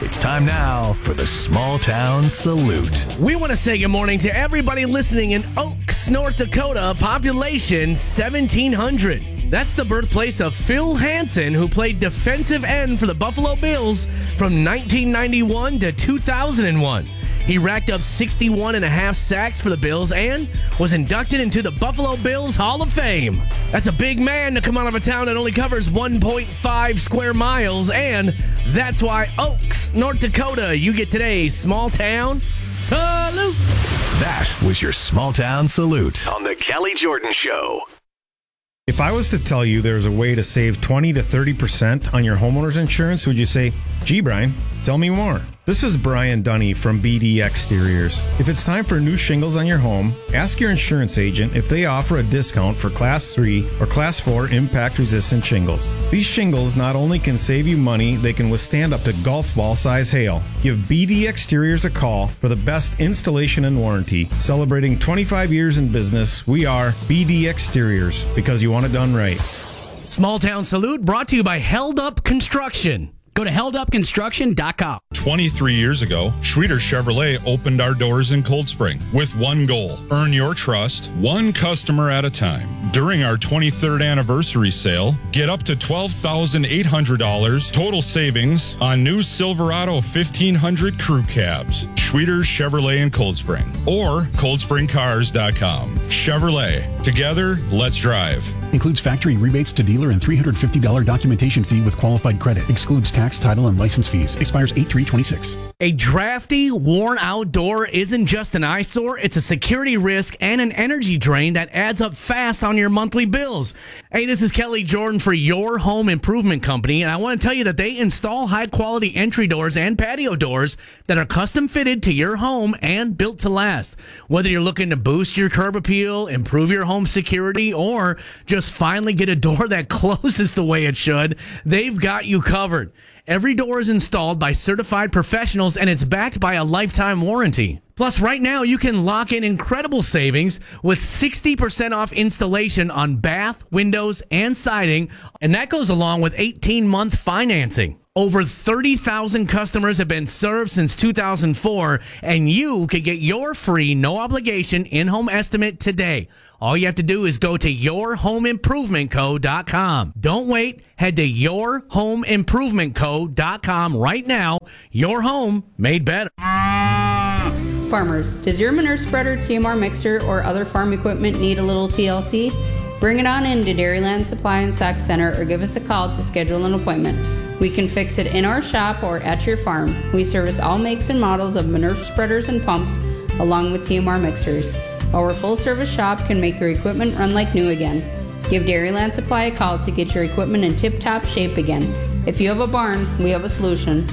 It's time now for the Small Town Salute. We want to say good morning to everybody listening in Oaks, North Dakota, population 1,700. That's the birthplace of Phil Hansen, who played defensive end for the Buffalo Bills from 1991 to 2001. He racked up 61 and a half sacks for the Bills and was inducted into the Buffalo Bills Hall of Fame. That's a big man to come out of a town that only covers 1.5 square miles, and that's why Oaks, North Dakota, you get today's Small Town Salute. That was your Small Town Salute on the Kelly Jordan Show. If I was to tell you there's a way to save 20 to 30% on your homeowner's insurance, would you say, gee, Brian, tell me more? This is Brian Dunny from BD Exteriors. If it's time for new shingles on your home, ask your insurance agent if they offer a discount for Class 3 or Class 4 impact-resistant shingles. These shingles not only can save you money, they can withstand up to golf ball size hail. Give BD Exteriors a call for the best installation and warranty. Celebrating 25 years in business, we are BD Exteriors, because you want it done right. Small Town Salute brought to you by Held Up Construction. Go to heldupconstruction.com. 23 years ago, Schroeder Chevrolet opened our doors in Cold Spring with one goal: earn your trust, one customer at a time. During our 23rd anniversary sale, get up to $12,800 total savings on new Silverado 1500 crew cabs. Schroeder Chevrolet in Cold Spring or coldspringcars.com. Chevrolet. Together, let's drive. Includes factory rebates to dealer and $350 documentation fee with qualified credit. Excludes tax, title, and license fees. Expires 8/3/26. A drafty, worn-out door isn't just an eyesore. It's a security risk and an energy drain that adds up fast on your monthly bills. Hey, this is Kelly Jordan for Your Home Improvement Company, and I want to tell you that they install high-quality entry doors and patio doors that are custom-fitted to your home and built to last. Whether you're looking to boost your curb appeal, improve your home security, or just finally get a door that closes the way it should, they've got you covered. Every door is installed by certified professionals, and it's backed by a lifetime warranty. Plus, right now, you can lock in incredible savings with 60% off installation on bath, windows, and siding, and that goes along with 18-month financing. Over 30,000 customers have been served since 2004, and you could get your free, no-obligation in-home estimate today. All you have to do is go to yourhomeimprovementco.com. Don't wait. Head to yourhomeimprovementco.com right now. Your home made better. Farmers, does your manure spreader, TMR mixer, or other farm equipment need a little TLC? Bring it on in to Dairyland Supply and Sack Center or give us a call to schedule an appointment. We can fix it in our shop or at your farm. We service all makes and models of manure spreaders and pumps, along with TMR mixers. Our full-service shop can make your equipment run like new again. Give Dairyland Supply a call to get your equipment in tip-top shape again. If you have a barn, we have a solution.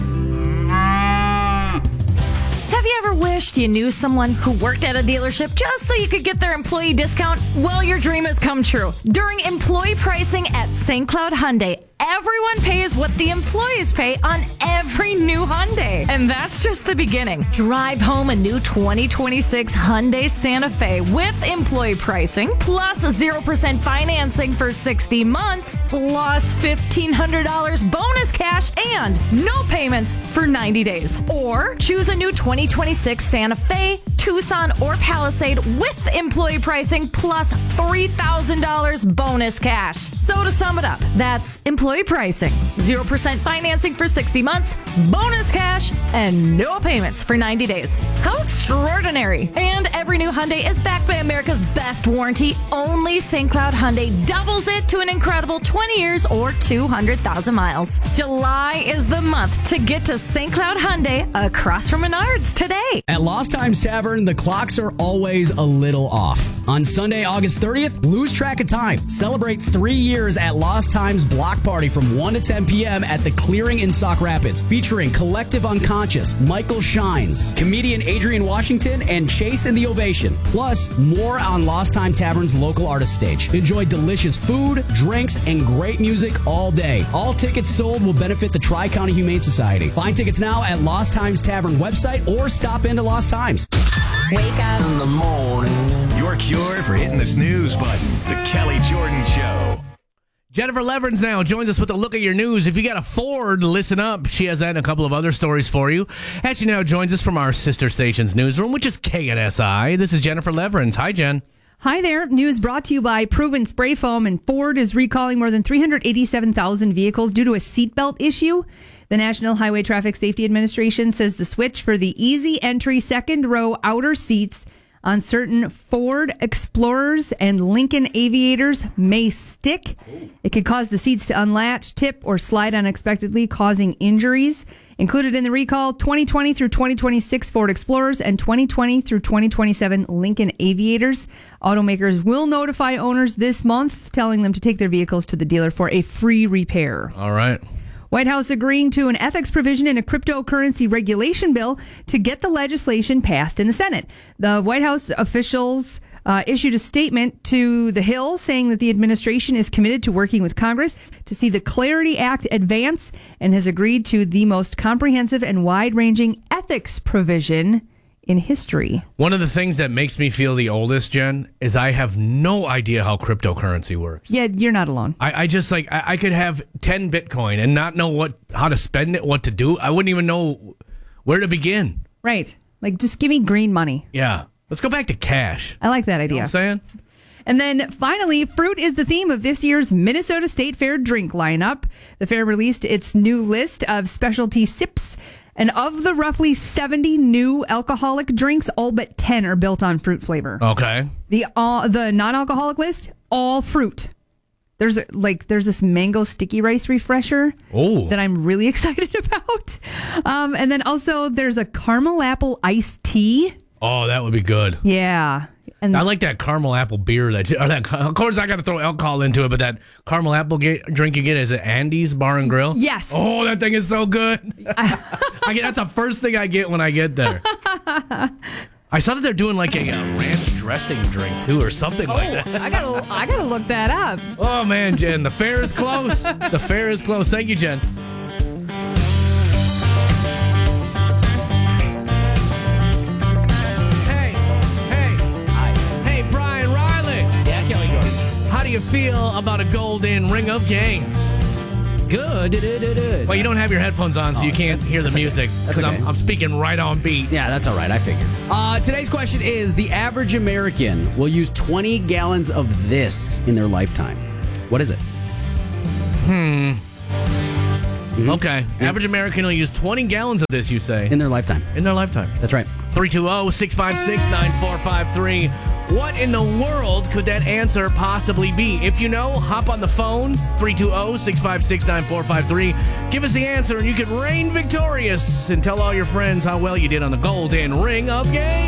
Have you ever wished you knew someone who worked at a dealership just so you could get their employee discount? Well, your dream has come true. During employee pricing at St. Cloud Hyundai, everyone pays what the employees pay on every new Hyundai. And that's just the beginning. Drive home a new 2026 Hyundai Santa Fe with employee pricing, plus 0% financing for 60 months, plus $1,500 bonus cash, and no payments for 90 days. Or choose a new 2026 Santa Fe, Tucson, or Palisade with employee pricing, plus $3,000 bonus cash. So to sum it up, that's employee pricing, 0% financing for 60 months, bonus cash, and no payments for 90 days. How extraordinary. And every new Hyundai is backed by America's best warranty. Only St. Cloud Hyundai doubles it to an incredible 20 years or 200,000 miles. July is the month to get to St. Cloud Hyundai across from Menards today. At Lost Times Tavern, the clocks are always a little off. On Sunday, August 30th, lose track of time. Celebrate 3 years at Lost Times Block Party from 1 to 10 p.m. at the Clearing in Sauk Rapids, featuring Collective Unconscious, Michael Shines, comedian Adrian Washington, and Chase in the Ovation. Plus, more on Lost Time Tavern's local artist stage. Enjoy delicious food, drinks, and great music all day. All tickets sold will benefit the Tri-County Humane Society. Find tickets now at Lost Times Tavern website or stop into Lost Times. Wake up in the morning. Your cure for hitting the snooze button. The Kelly Jordan Show. Jennifer Leverins now joins us with a look at your news. If you got a Ford, listen up. She has that and a couple of other stories for you. And she now joins us from our sister station's newsroom, which is KNSI. This is Jennifer Leverins. Hi, Jen. Hi there. News brought to you by Proven Spray Foam, and Ford is recalling more than 387,000 vehicles due to a seatbelt issue. The National Highway Traffic Safety Administration says the switch for the easy entry second row outer seats on certain Ford Explorers and Lincoln Aviators may stick. It could cause the seats to unlatch, tip, or slide unexpectedly, causing injuries. Included in the recall, 2020 through 2026 Ford Explorers and 2020 through 2027 Lincoln Aviators. Automakers will notify owners this month, telling them to take their vehicles to the dealer for a free repair. All right. White House agreeing to an ethics provision in a cryptocurrency regulation bill to get the legislation passed in the Senate. The White House officials issued a statement to The Hill saying that the administration is committed to working with Congress to see the Clarity Act advance and has agreed to the most comprehensive and wide-ranging ethics provision in history. One of the things that makes me feel the oldest, Jen, is I have no idea how cryptocurrency works. Yeah, you're not alone. I just I could have 10 Bitcoin and not know how to spend it, what to do. I wouldn't even know where to begin. Right. Like, just give me green money. Yeah. Let's go back to cash. I like that idea. You know what I'm saying? And then finally, fruit is the theme of this year's Minnesota State Fair drink lineup. The fair released its new list of specialty sips. And of the roughly 70 new alcoholic drinks, all but 10 are built on fruit flavor. Okay. The non-alcoholic list, all fruit. There's this mango sticky rice refresher that I'm really excited about. And then also there's a caramel apple iced tea. Oh, that would be good. Yeah. And I like that caramel apple beer. Of course, I got to throw alcohol into it, but that caramel apple drink you get is at Andy's Bar and Grill. Yes. Oh, that thing is so good. That's the first thing I get when I get there. I saw that they're doing like a ranch dressing drink too, or something like that. I gotta look that up. Oh man, Jen, the fair is close. The fair is close. Thank you, Jen. How do you feel about a golden ring of games? Good. Well, you don't have your headphones on, so you can't hear the music. Because okay. I'm speaking right on beat. Yeah, that's all right. I figured. Today's question is, the average American will use 20 gallons of this in their lifetime. What is it? Okay. Yep. Average American will use 20 gallons of this, you say? In their lifetime. In their lifetime. That's right. 320-656-9453. What in the world could that answer possibly be? If you know, hop on the phone, 320-656-9453. Give us the answer, and you could reign victorious and tell all your friends how well you did on the Golden Ring of Games.